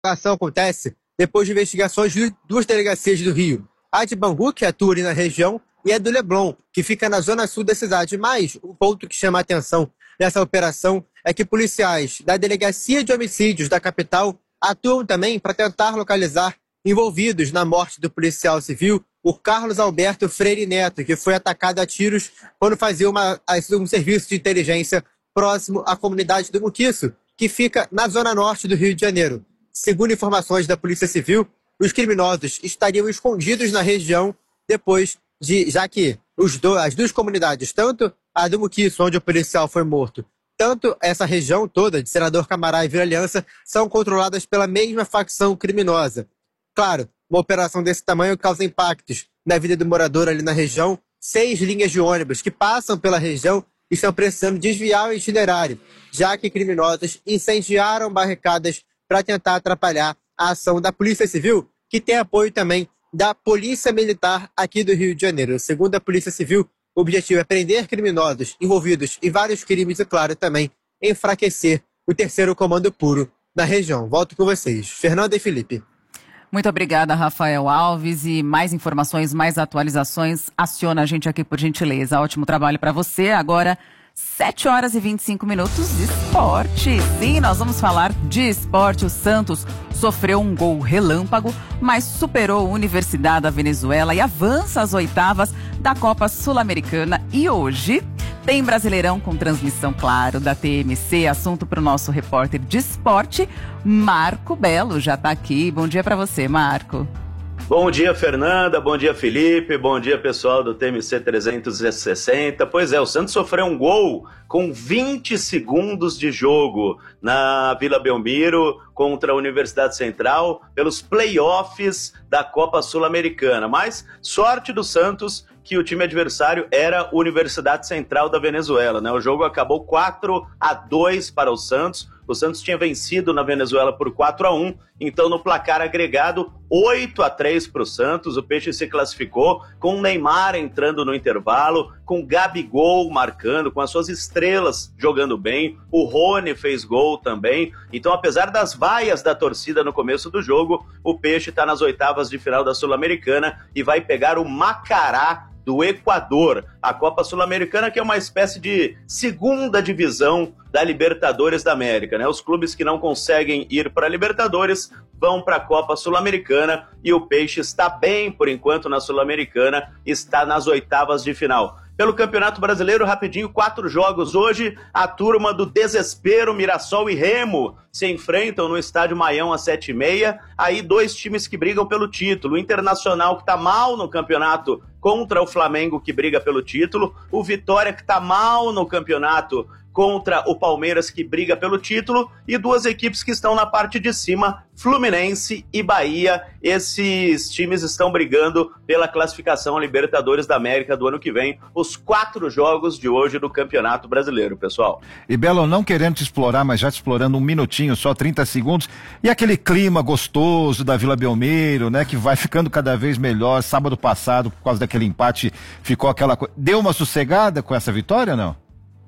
A ação acontece depois de investigações de duas delegacias do Rio. A de Bangu, que atua ali na região, e a do Leblon, que fica na zona sul da cidade. Mas o ponto que chama a atenção nessa operação é que policiais da Delegacia de Homicídios da capital atuam também para tentar localizar envolvidos na morte do policial civil, o Carlos Alberto Freire Neto, que foi atacado a tiros quando fazia um serviço de inteligência próximo à comunidade do Muquiço, que fica na zona norte do Rio de Janeiro. Segundo informações da Polícia Civil, os criminosos estariam escondidos na região já que as duas comunidades, tanto a do Muquiço, onde o policial foi morto, tanto essa região toda de Senador Camará e Vila Aliança, são controladas pela mesma facção criminosa. Claro, uma operação desse tamanho causa impactos na vida do morador ali na região. 6 linhas de ônibus que passam pela região estão precisando desviar o itinerário, já que criminosos incendiaram barricadas para tentar atrapalhar a ação da Polícia Civil, que tem apoio também da Polícia Militar aqui do Rio de Janeiro. Segundo a Polícia Civil, o objetivo é prender criminosos envolvidos em vários crimes e, claro, também enfraquecer o terceiro comando puro na região. Volto com vocês. Fernanda e Felipe. Muito obrigada, Rafael Alves. E mais informações, mais atualizações, aciona a gente aqui, por gentileza. Ótimo trabalho para você. Agora, 7h25 de esporte. Sim, nós vamos falar de esporte. O Santos sofreu um gol relâmpago, mas superou a Universidade da Venezuela e avança às oitavas da Copa Sul-Americana. E hoje tem Brasileirão com transmissão, claro, da TMC. Assunto para o nosso repórter de esporte, Marco Belo, já está aqui. Bom dia para você, Marco. Bom dia, Fernanda. Bom dia, Felipe. Bom dia, pessoal do TMC 360. Pois é, o Santos sofreu um gol com 20 segundos de jogo na Vila Belmiro contra a Universidade Central pelos playoffs da Copa Sul-Americana. Mas sorte do Santos que o time adversário era a Universidade Central da Venezuela, né? O jogo acabou 4-2 para o Santos. O Santos tinha vencido na Venezuela por 4-1, então no placar agregado 8-3 para o Santos. O Peixe se classificou com o Neymar entrando no intervalo, com o Gabigol marcando, com as suas estrelas jogando bem. O Rony fez gol também. Então, apesar das vaias da torcida no começo do jogo, o Peixe está nas oitavas de final da Sul-Americana e vai pegar o Macará do Equador. A Copa Sul-Americana, que é uma espécie de segunda divisão da Libertadores da América, né? Os clubes que não conseguem ir para a Libertadores vão para a Copa Sul-Americana e o Peixe está bem, por enquanto, na Sul-Americana, está nas oitavas de final. Pelo Campeonato Brasileiro, rapidinho, 4 jogos hoje. A turma do Desespero, Mirassol e Remo, se enfrentam no Estádio Maião às 7h30. Aí 2 times que brigam pelo título. O Internacional, que está mal no campeonato, contra o Flamengo, que briga pelo título. O Vitória, que está mal no campeonato, contra o Palmeiras, que briga pelo título, e 2 equipes que estão na parte de cima, Fluminense e Bahia. Esses times estão brigando pela classificação à Libertadores da América do ano que vem. Os 4 jogos de hoje do Campeonato Brasileiro, pessoal. E Belo, não querendo te explorar, mas já te explorando um minutinho, só 30 segundos, e aquele clima gostoso da Vila Belmiro, né, que vai ficando cada vez melhor. Sábado passado, por causa daquele empate, ficou aquela coisa. Deu uma sossegada com essa vitória ou não?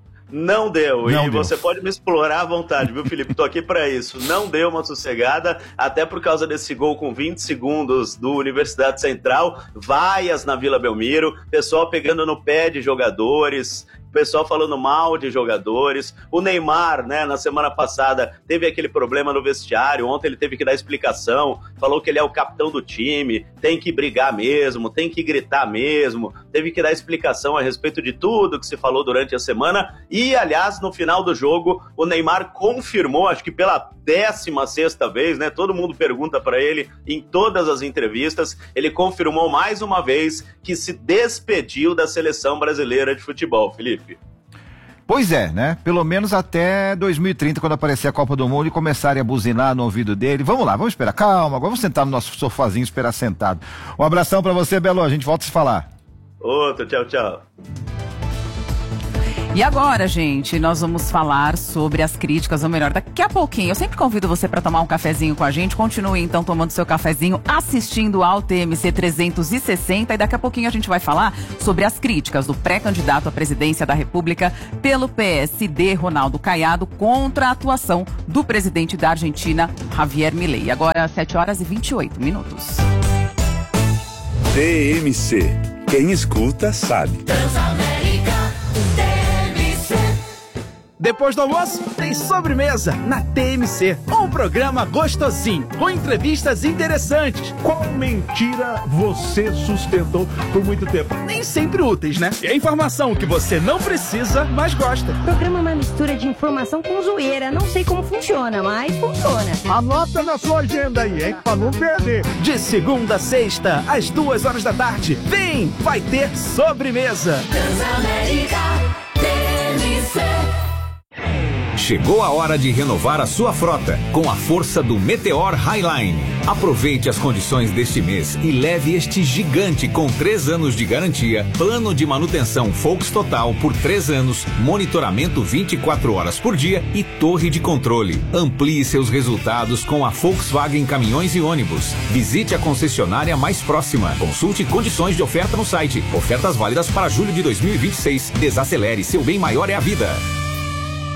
Não deu, não e deu. Você pode me explorar à vontade, viu, Felipe? Tô aqui para isso. Não deu uma sossegada, até por causa desse gol com 20 segundos do Universidade Central, vaias na Vila Belmiro, pessoal pegando no pé de jogadores, pessoal falando mal de jogadores. O Neymar, né, na semana passada teve aquele problema no vestiário, ontem ele teve que dar explicação, falou que ele é o capitão do time, tem que brigar mesmo, tem que gritar mesmo, teve que dar explicação a respeito de tudo que se falou durante a semana. E, aliás, no final do jogo, o Neymar confirmou, acho que pela 16ª vez, né, todo mundo pergunta para ele em todas as entrevistas, ele confirmou mais uma vez que se despediu da seleção brasileira de futebol, Felipe. Pois é, né? Pelo menos até 2030, quando aparecer a Copa do Mundo e começarem a buzinar no ouvido dele. Vamos lá, vamos esperar. Calma, agora vamos sentar no nosso sofazinho e esperar sentado. Um abração pra você, Belo. A gente volta a se falar. Outro, tchau, tchau. E agora, gente, nós vamos falar sobre as críticas, ou melhor, daqui a pouquinho. Eu sempre convido você para tomar um cafezinho com a gente. Continue, então, tomando seu cafezinho, assistindo ao TMC 360. E daqui a pouquinho a gente vai falar sobre as críticas do pré-candidato à presidência da República pelo PSD, Ronaldo Caiado, contra a atuação do presidente da Argentina, Javier Milei. Agora, 7h28. TMC. Quem escuta, sabe. Depois do almoço, tem sobremesa na TMC. Um programa gostosinho, com entrevistas interessantes. Qual mentira você sustentou por muito tempo? Nem sempre úteis, né? É informação que você não precisa, mas gosta. O programa é uma mistura de informação com zoeira. Não sei como funciona, mas funciona. Anota na sua agenda aí, hein? Pra não perder. De segunda a sexta, às 2h da tarde. Vem, vai ter sobremesa. Transamérica TMC. Chegou a hora de renovar a sua frota com a força do Meteor Highline. Aproveite as condições deste mês e leve este gigante com 3 anos de garantia, plano de manutenção Volks Total por 3 anos, monitoramento 24 horas por dia e torre de controle. Amplie seus resultados com a Volkswagen Caminhões e Ônibus. Visite a concessionária mais próxima. Consulte condições de oferta no site. Ofertas válidas para julho de 2026. Desacelere, seu bem maior é a vida.